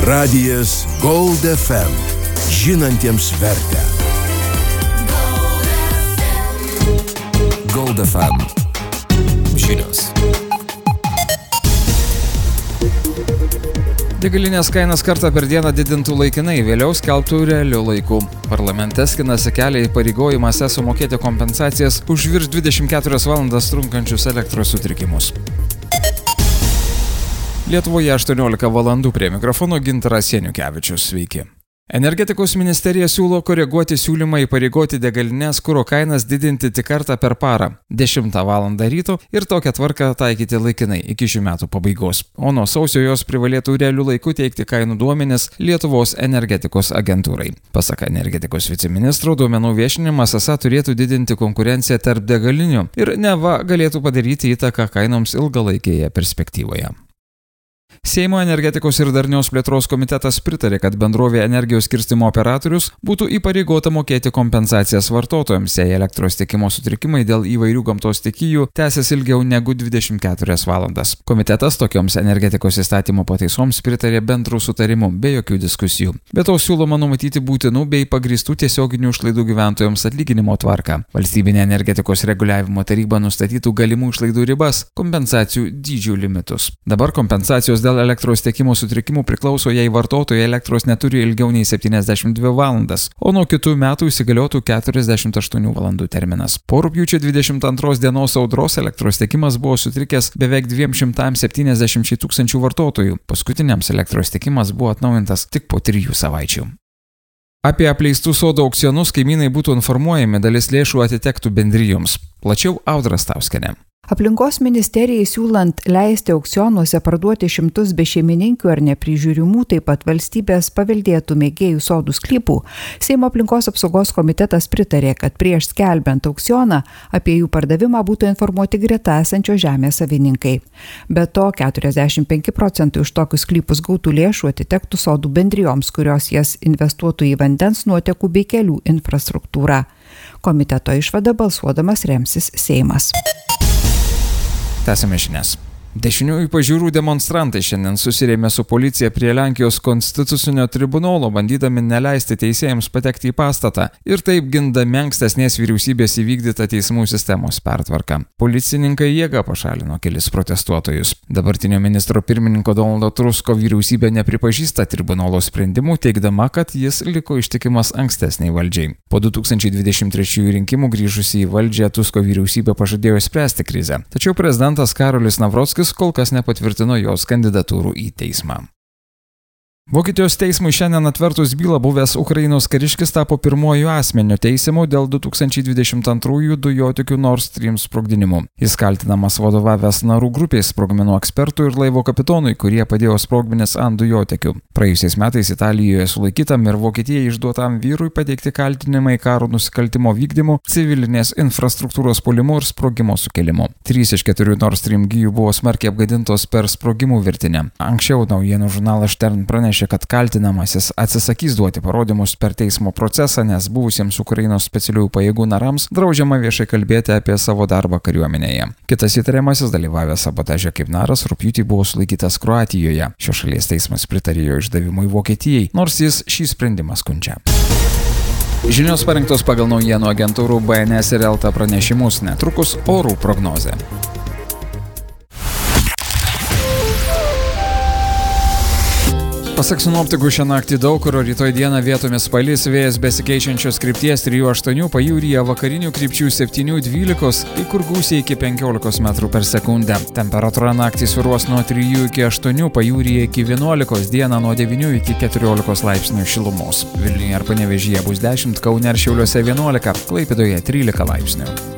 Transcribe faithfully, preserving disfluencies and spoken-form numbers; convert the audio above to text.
Radijas Gold F M. Žinantiems vertę. Gold F M. Žinios. Degalinės kainas kartą per dieną didintų laikinai, vėliau skelbtų realiu laiku. Parlamente skinasi kelią įpareigojimas sumokėti kompensacijas už virš dvidešimt keturias valandas trunkančius elektros sutrikimus. Lietuvoje aštuoniolika valandų, prie mikrofono Gintaras Janiukevičius. Sveiki. Energetikos ministerija siūlo koreguoti siūlymą įpareigoti degalinės kuro kainas didinti tik kartą per parą – dešimtą valandą ryto ir tokią tvarką taikyti laikinai iki šių metų pabaigos. O nuo sausio jos privalėtų realiu laiku teikti kainų duomenis Lietuvos energetikos agentūrai. Pasak energetikos viceministro, duomenų viešinimas esą turėtų didinti konkurenciją tarp degalinių ir neva galėtų padaryti įtaką kainoms ilgalaikėje perspektyvoje. Seimo energetikos ir darnios plėtros komitetas pritarė, kad bendrovė energijos skirstymo operatorius būtų įpareigota mokėti kompensacijas vartotojams, jei elektros tiekimo sutrikimai dėl įvairių gamtos stichijų tęsiasi ilgiau negu dvidešimt keturias valandas. Komitetas tokioms energetikos įstatymo pataisoms pritarė bendrų sutarimų be jokių diskusijų. Be to siūloma numatyti būtinų bei pagrįstų tiesioginių išlaidų gyventojams atlyginimo tvarką. Valstybinė energetikos reguliavimo taryba nustatytų galimų išlaidų ribas, kompensacijų dydžių limitus. Dabar kompensacijos dėl elektros tiekimo sutrikimų priklauso, jei vartotojai elektros neturi ilgiau nei septyniasdešimt dvi valandas, o nuo kitų metų įsigaliotų keturiasdešimt aštuonių valandų terminas. Po rugpjūčio dvidešimt antros dienos audros elektros tiekimas buvo sutrikęs beveik dviems šimtams septyniasdešimčiai tūkstančių vartotojų. Paskutiniams elektros tiekimas buvo atnaujintas tik po trijų savaičių. Apie apleistų sodų aukcionus kaimynai būtų informuojami, dalis lėšų atitektų bendrijoms. Plačiau Audra Stauskienė. Aplinkos ministerijai siūlant leisti aukcionuose parduoti šimtus bešeimininkių ar neprižiūrimų, taip pat valstybės paveldėtų mėgėjų sodų sklypų, Seimo aplinkos apsaugos komitetas pritarė, kad prieš skelbiant aukcioną apie jų pardavimą būtų informuoti greta esančio žemės savininkai. Be to, keturiasdešimt penki procentai už tokius sklypus gautų lėšų atitektų sodų bendrijoms, kurios jas investuotų į vandens, nuotekų bei kelių infrastruktūrą. Komiteto išvada balsuodamas remsis Seimas. Tęsime žinias. Dešiniųjų pažiūrų demonstrantai šiandien susirėmė su policija prie Lenkijos konstitucinio tribunolo, bandydami neleisti teisėjams patekti į pastatą ir taip gindami ankstesnės vyriausybės įvykdytą teismų sistemos pertvarką. Policininkai jėga pašalino kelis protestuotojus. Dabartinio ministro pirmininko Donaldo Tusko vyriausybė nepripažįsta tribunolo sprendimų, teigdama, kad jis liko ištikimas ankstesniai valdžiai. Po du tūkstančiai dvidešimt trečiųjų rinkimų grįžusi į valdžią Tusko vyriausybė pažadėjo spręsti krizę. Tačiau prezidentas Karolis Navrockis kol kas nepatvirtino jos kandidatūrų į teismą. Vokietijos teismui šiandien atvertus bylą buvęs Ukrainos kariškis tapo pirmuoju asmeniu teisiamu dėl du tūkstančiai dvidešimt antrųjų dujotikių Nord Stream sprogdinimų. Jis kaltinamas vadovavęs narų grupės sprogmenų ekspertų ir laivo kapitonui, kurie padėjo sprogmenis ant dujotikių. Praėjusiais metais Italijoje sulaikytam ir Vokietijai išduotam vyrui pateikti kaltinimai karo nusikaltimo vykdymu, civilinės infrastruktūros puolimu ir sprogimo sukėlimu. Trys iš keturių Nord Stream gijų buvo smarkiai apgadintos per sprogimų virtinę. Anksčiau naujienų žurnalas Stern pranešė, kad kaltinamasis atsisakys duoti parodymus per teismo procesą, nes buvusiems Ukrainos specialiųjų pajėgų narams draudžiama viešai kalbėti apie savo darbą kariuomenėje. Kitas įtariamasis, dalyvavęs sabotaže kaip naras, rugpjūtį buvo sulaikytas Kroatijoje. Šios šalies teismas pritarė jo išdavimui Vokietijai, nors jis šį sprendimą skundžia. Žinios parengtos pagal naujienų agentūrų B N S ir L T pranešimus, netrukus orų prognozė. Pasak sinoptikų, šią naktį daug kur, rytoj dieną vietomis palis, vėjas besikeičiančios krypties trijų aštuonių, pajūryje vakarinių krypčių septynių dvylikos, kai kur gūsiai iki penkiolikos metrų per sekundę. Temperatūra naktį svyruos nuo trijų iki aštuonių, pajūryje iki vienuolikos, dieną nuo devynių iki keturiolikos laipsnių šilumos. Vilniuje ir Panevėžyje bus dešimt, Kaune ir Šiauliuose vienuolika, Klaipėdoje trylika laipsnių.